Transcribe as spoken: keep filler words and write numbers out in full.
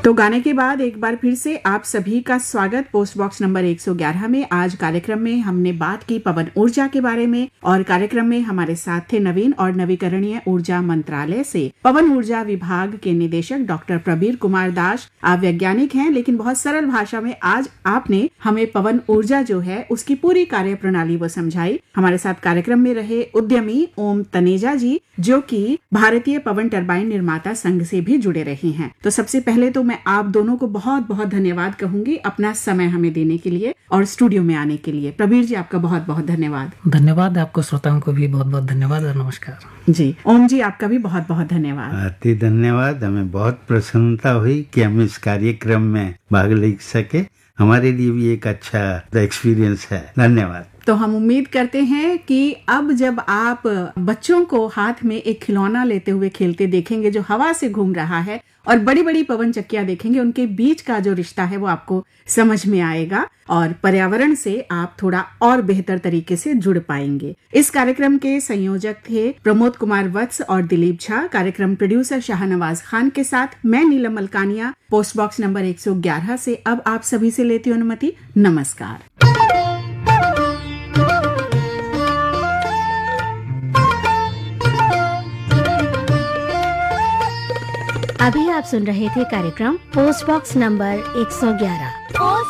तो गाने के बाद एक बार फिर से आप सभी का स्वागत पोस्ट बॉक्स नंबर एक सौ ग्यारह में। आज कार्यक्रम में हमने बात की पवन ऊर्जा के बारे में और कार्यक्रम में हमारे साथ थे नवीन और नवीकरणीय ऊर्जा मंत्रालय से पवन ऊर्जा विभाग के निदेशक डॉक्टर प्रबीर कुमार दास। आप वैज्ञानिक हैं, लेकिन बहुत सरल भाषा में आज आपने हमें पवन ऊर्जा जो है उसकी पूरी कार्य प्रणाली वो समझाई। हमारे साथ कार्यक्रम में रहे उद्यमी ओम तनेजा जी, जो कि भारतीय पवन टरबाइन निर्माता संघ से भी जुड़े रहे हैं। तो सबसे पहले तो मैं आप दोनों को बहुत बहुत धन्यवाद कहूंगी अपना समय हमें देने के लिए और स्टूडियो में आने के लिए। प्रबीर जी, आपका बहुत बहुत धन्यवाद। धन्यवाद आपको, श्रोताओं को भी बहुत बहुत धन्यवाद और नमस्कार जी। ओम जी, आपका भी बहुत बहुत धन्यवाद। अति धन्यवाद। हमें बहुत प्रसन्नता हुई कि हम इस कार्यक्रम में भाग ले सके। हमारे लिए भी एक अच्छा एक्सपीरियंस है। धन्यवाद। तो हम उम्मीद करते हैं कि अब जब आप बच्चों को हाथ में एक खिलौना लेते हुए खेलते देखेंगे जो हवा से घूम रहा है और बड़ी बड़ी पवन चक्कियां देखेंगे, उनके बीच का जो रिश्ता है वो आपको समझ में आएगा और पर्यावरण से आप थोड़ा और बेहतर तरीके से जुड़ पाएंगे। इस कार्यक्रम के संयोजक थे प्रमोद कुमार वत्स और दिलीप झा। कार्यक्रम प्रोड्यूसर शाहनवाज खान के साथ मैं नीलम मलकानिया, पोस्ट बॉक्स नंबर एक सौ ग्यारह से अब आप सभी से लेती हूं अनुमति। नमस्कार। अभी आप सुन रहे थे कार्यक्रम पोस्ट बॉक्स नंबर एक सौ ग्यारह।